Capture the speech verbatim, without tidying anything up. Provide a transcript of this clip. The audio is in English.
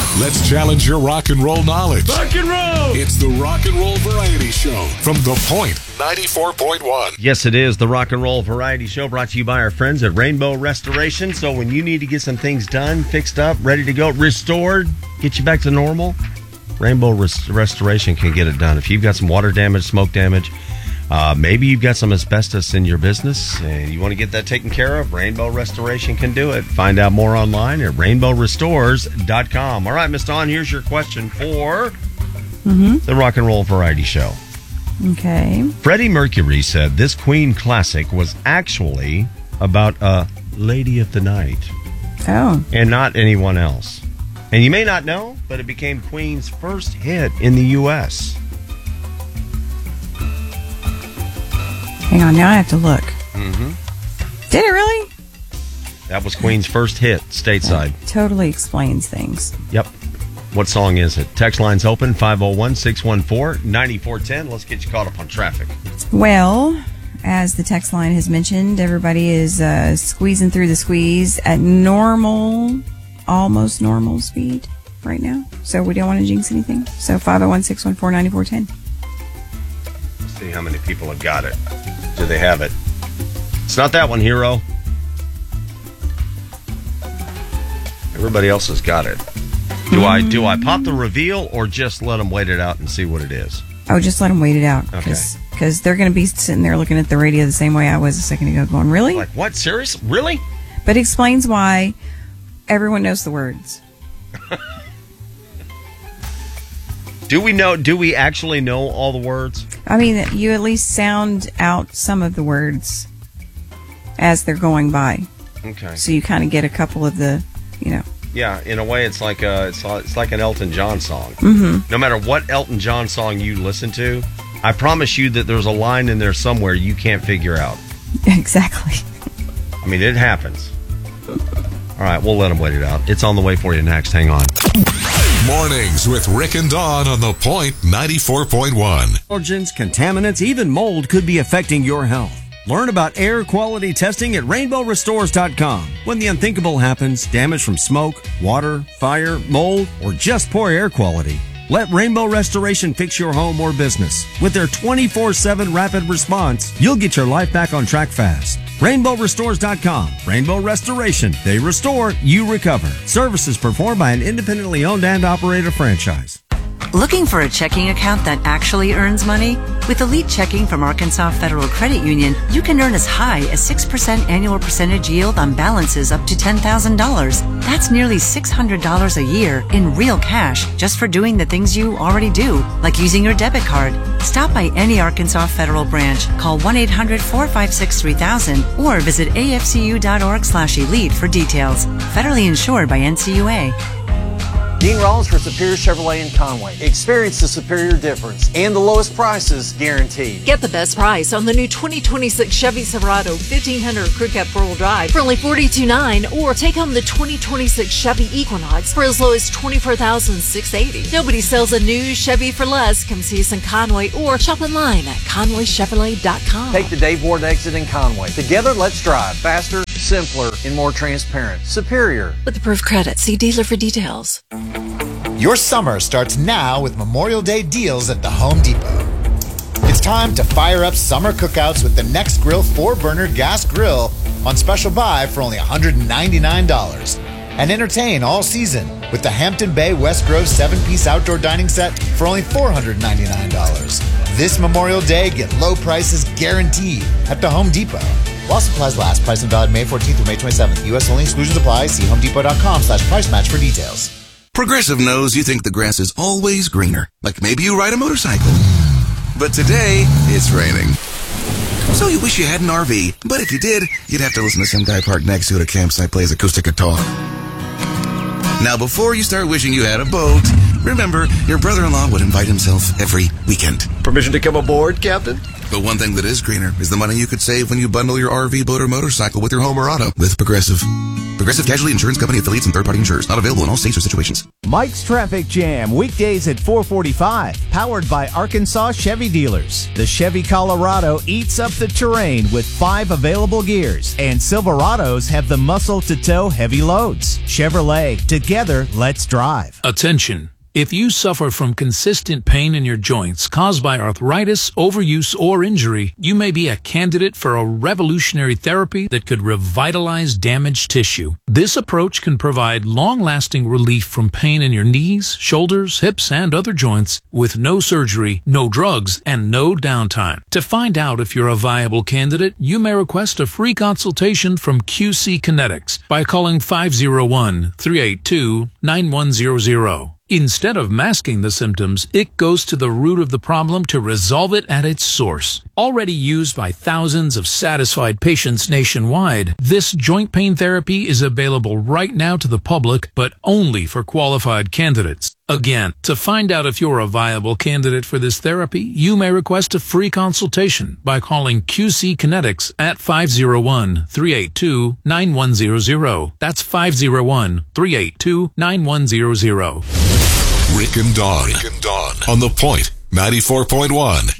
Let's challenge your rock and roll knowledge. Rock and roll! It's the Rock and Roll Variety Show from The Point ninety-four point one. Yes, it is the Rock and Roll Variety Show, brought to you by our friends at Rainbow Restoration. So when you need to get some things done, fixed up, ready to go, restored, get you back to normal, Rainbow Rest- Restoration can get it done. If you've got some water damage, smoke damage, uh, maybe you've got some asbestos in your business and you want to get that taken care of, Rainbow Restoration can do it. Find out more online at rainbow restores dot com. All right, Miss Dawn, here's your question for mm-hmm. the Rock and Roll Variety Show. Okay. Freddie Mercury said this Queen classic was actually about a lady of the night. Oh. And not anyone else. And you may not know, but it became Queen's first hit in the U S Hang on, now I have to look. Mm-hmm. Did it really? That was Queen's first hit stateside. That totally explains things. Yep. What song is it? Text line's open, five oh one, six one four, nine four one zero. Let's get you caught up on traffic. Well, as the text line has mentioned, everybody is uh, squeezing through the squeeze at normal, almost normal speed right now. So we don't want to jinx anything. So five oh one, six one four, nine four one zero. Let's see how many people have got it. Do they have it? It's not that one, Hero. Everybody else has got it. Do I do I pop the reveal or just let them wait it out and see what it is? Oh, just let them wait it out. Okay. Because they're going to be sitting there looking at the radio the same way I was a second ago going, really? Like, what? Serious? Really? But it explains why everyone knows the words. Do we know? Do we actually know all the words? I mean, you at least sound out some of the words as they're going by. Okay. So you kind of get a couple of the, you know. Yeah, in a way, it's like a, it's it's like an Elton John song. Mm-hmm. No matter what Elton John song you listen to, I promise you that there's a line in there somewhere you can't figure out. Exactly. I mean, it happens. All right, we'll let them wait it out. It's on the way for you next. Hang on. Mornings with Rick and Dawn on The Point ninety-four point one. Allergens, contaminants, even mold could be affecting your health. Learn about air quality testing at rainbow restores dot com. When the unthinkable happens, damage from smoke, water, fire, mold, or just poor air quality, let Rainbow Restoration fix your home or business. With their twenty-four seven rapid response, you'll get your life back on track fast. rainbow restores dot com. Rainbow Restoration. They restore, you recover. Services performed by an independently owned and operated franchise. Looking for a checking account that actually earns money? With Elite Checking from Arkansas Federal Credit Union, you can earn as high as six percent annual percentage yield on balances up to ten thousand dollars. That's nearly six hundred dollars a year in real cash just for doing the things you already do, like using your debit card. Stop by any Arkansas Federal branch, call one eight hundred, four five six, three thousand, or visit A F C U dot org slash elite for details. Federally insured by N C U A. Dean Rollins for Superior Chevrolet in Conway. Experience the superior difference and the lowest prices guaranteed. Get the best price on the new twenty twenty-six Chevy Silverado fifteen hundred Crew Cab four-wheel drive for only forty-two thousand nine hundred dollars, or take home the twenty twenty-six Chevy Equinox for as low as twenty-four thousand six hundred eighty dollars. Nobody sells a new Chevy for less. Come see us in Conway or shop online at conway chevrolet dot com. Take the Dave Ward exit in Conway. Together, let's drive faster, simpler, and more transparent. Superior. With approved credit, see dealer for details. Your summer starts now with Memorial Day deals at the Home Depot. It's time to fire up summer cookouts with the Next Grill four burner gas grill on special buy for only one hundred ninety-nine dollars. And entertain all season with the Hampton Bay West Grove seven piece outdoor dining set for only four hundred ninety-nine dollars. This Memorial Day, get low prices guaranteed at the Home Depot. While supplies last, price and valid May fourteenth through May twenty-seventh. U S only, exclusions apply. See homedepot dot com slash price match for details. Progressive knows you think the grass is always greener, like maybe you ride a motorcycle. But today, it's raining. So you wish you had an R V, but if you did, you'd have to listen to some guy parked next to it at a campsite plays acoustic guitar. Now, before you start wishing you had a boat, remember, your brother-in-law would invite himself every weekend. Permission to come aboard, Captain? But one thing that is greener is the money you could save when you bundle your R V, boat, or motorcycle with your home or auto with Progressive. Progressive Progressive Casualty Insurance Company affiliates and third-party insurers. Not available in all states or situations. Mike's Traffic Jam, weekdays at four forty-five. Powered by Arkansas Chevy Dealers. The Chevy Colorado eats up the terrain with five available gears. And Silverados have the muscle to tow heavy loads. Chevrolet, together, let's drive. Attention. If you suffer from consistent pain in your joints caused by arthritis, overuse, or injury, you may be a candidate for a revolutionary therapy that could revitalize damaged tissue. This approach can provide long-lasting relief from pain in your knees, shoulders, hips, and other joints with no surgery, no drugs, and no downtime. To find out if you're a viable candidate, you may request a free consultation from Q C Kinetics by calling five oh one, three eight two, nine one zero zero. Instead of masking the symptoms, it goes to the root of the problem to resolve it at its source. Already used by thousands of satisfied patients nationwide, this joint pain therapy is available right now to the public, but only for qualified candidates. Again, to find out if you're a viable candidate for this therapy, you may request a free consultation by calling Q C Kinetics at five oh one, three eight two, nine one zero zero. That's five oh one, three eight two, nine one zero zero. Rick and Dawn. Rick and Dawn. On The Point, ninety-four point one.